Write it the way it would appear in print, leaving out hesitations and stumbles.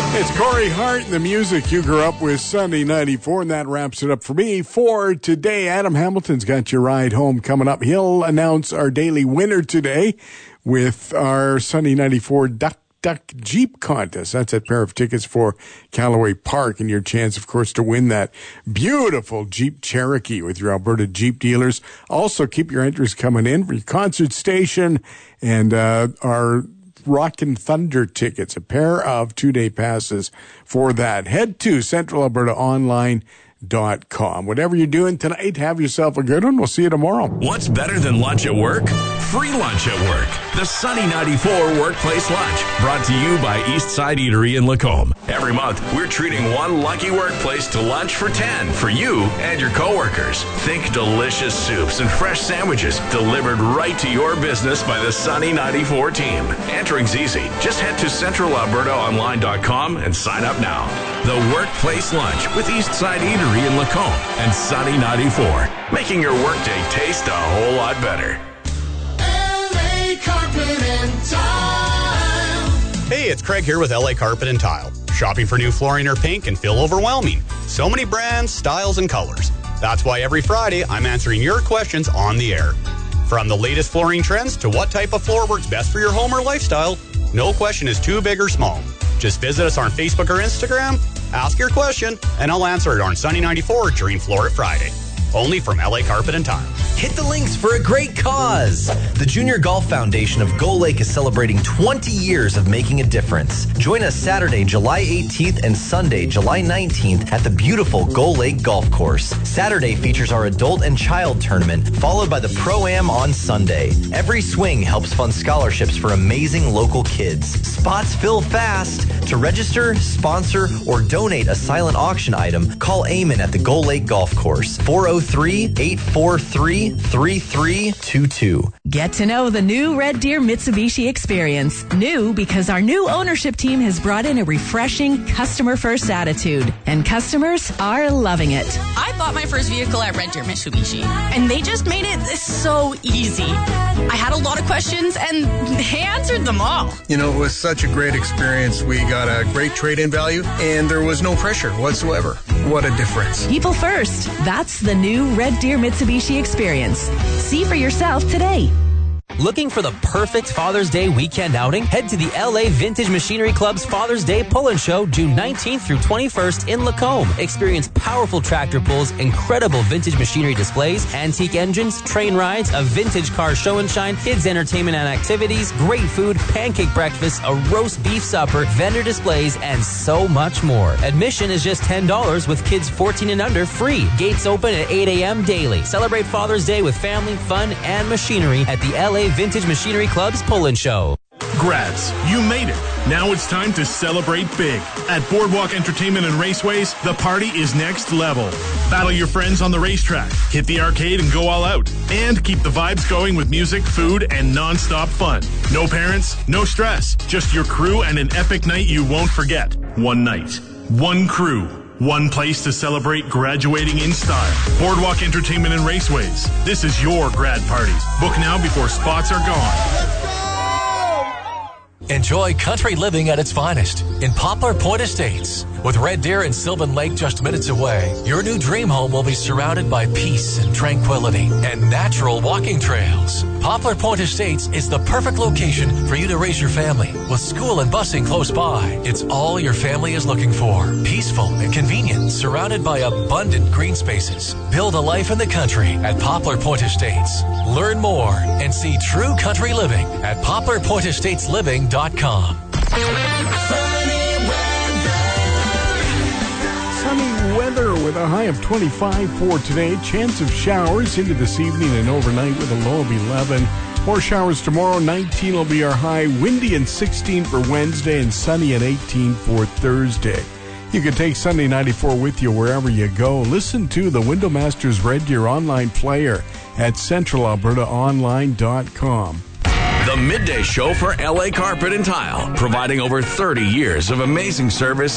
It's Corey Hart and the music you grew up with, Sunday 94, and that wraps it up for me for today. Adam Hamilton's got your ride home coming up. He'll announce our daily winner today with our Sunday 94 Duck Jeep contest. That's a pair of tickets for Callaway Park, and your chance, of course, to win that beautiful Jeep Cherokee with your Alberta Jeep dealers. Also, keep your entries coming in for your concert station and our Rockin' Thunder tickets, a pair of 2-day passes for that. Head to CentralAlbertaOnline.com. Whatever you're doing tonight, have yourself a good one. We'll see you tomorrow. What's better than lunch at work? Free lunch at work. The Sunny 94 Workplace Lunch, brought to you by Eastside Eatery in Lacombe. Every month, we're treating one lucky workplace to lunch for 10 for you and your coworkers. Think delicious soups and fresh sandwiches delivered right to your business by the Sunny 94 team. Entering's easy. Just head to CentralAlbertaOnline.com and sign up now. The Workplace Lunch with Eastside Eatery in Lacombe and Sunny 94, making your workday taste a whole lot better. LA Carpet and Tile. Hey, it's Craig here with LA Carpet and Tile. Shopping for new flooring or paint can feel overwhelming. So many brands, styles, and colors. That's why every Friday I'm answering your questions on the air. From the latest flooring trends to what type of floor works best for your home or lifestyle, no question is too big or small. Just visit us on Facebook or Instagram, ask your question, and I'll answer it on Sunny 94 during Floor It Friday. Only from LA Carpet and Tile. Hit the links for a great cause. The Junior Golf Foundation of Gull Lake is celebrating 20 years of making a difference. Join us Saturday, July 18th and Sunday, July 19th at the beautiful Gull Lake Golf Course. Saturday features our adult and child tournament, followed by the Pro-Am on Sunday. Every swing helps fund scholarships for amazing local kids. Spots fill fast. To register, sponsor, or donate a silent auction item, call Eamon at the Gull Lake Golf Course, 403-843-3322. Get to know the new Red Deer Mitsubishi experience. New because our new ownership team has brought in a refreshing customer-first attitude, and customers are loving it. I bought my first vehicle at Red Deer Mitsubishi, and they just made it so easy. I had a lot of questions, and they answered them all. You know, it was such a great experience. We got a great trade-in value, and there was no pressure whatsoever. What a difference. People first. That's the new Red Deer Mitsubishi experience. See for yourself today. Looking for the perfect Father's Day weekend outing? Head to the LA Vintage Machinery Club's Father's Day Pull-In Show June 19th through 21st in Lacombe. Experience powerful tractor pulls, incredible vintage machinery displays, antique engines, train rides, a vintage car show and shine, kids entertainment and activities, great food, pancake breakfast, a roast beef supper, vendor displays, and so much more. Admission is just $10 with kids 14 and under free. Gates open at 8 a.m. daily. Celebrate Father's Day with family, fun, and machinery at the LA Vintage Machinery Club's Pull-In Show. Grads, you made it. Now it's time to celebrate big. At Boardwalk Entertainment and Raceways, the party is next level. Battle your friends on the racetrack, hit the arcade and go all out, and keep the vibes going with music, food, and non-stop fun. No parents, no stress, just your crew and an epic night you won't forget. One night, one crew, one place to celebrate graduating in style. Boardwalk Entertainment and Raceways. This is your grad party. Book now before spots are gone. Enjoy country living at its finest in Poplar Point Estates. With Red Deer and Sylvan Lake just minutes away, your new dream home will be surrounded by peace and tranquility and natural walking trails. Poplar Point Estates is the perfect location for you to raise your family. With school and busing close by, it's all your family is looking for. Peaceful and convenient, surrounded by abundant green spaces. Build a life in the country at Poplar Point Estates. Learn more and see true country living at poplarpointestatesLiving.com. Sunny weather with a high of 25 for today. Chance of showers into this evening and overnight with a low of 11. More showers tomorrow. 19 will be our high. Windy and 16 for Wednesday and sunny at 18 for Thursday. You can take Sunday 94 with you wherever you go. Listen to the Window Masters Red Deer online player at CentralAlbertaOnline.com. The Midday Show for LA Carpet and Tile, providing over 30 years of amazing service